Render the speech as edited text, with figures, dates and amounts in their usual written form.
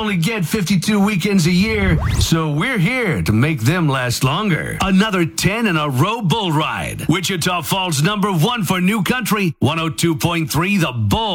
only get 52 weekends a year, so we're here to make them last longer. Another 10 in a row bull ride. Wichita Falls #1 for New Country, 102.3 The Bull.